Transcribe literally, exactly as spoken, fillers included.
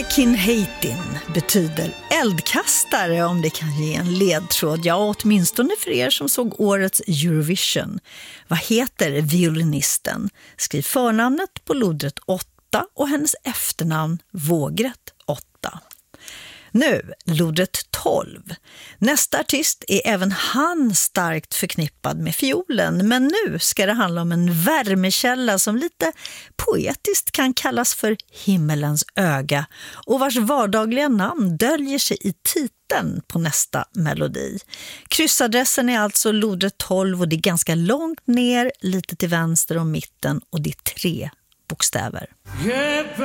Akinheitin betyder eldkastare, om det kan ge en ledtråd. Ja, åtminstone för er som såg årets Eurovision. Vad heter violinisten? Skriv förnamnet på lodret åtta och hennes efternamn vågrätt åtta. Nu, lodret tolv. Nästa artist är även han starkt förknippad med fiolen, men nu ska det handla om en värmekälla som lite poetiskt kan kallas för himmelens öga och vars vardagliga namn döljer sig i titeln på nästa melodi. Kryssadressen är alltså lodret tolv och det är ganska långt ner, lite till vänster om mitten och det är tre bokstäver. Goodbye,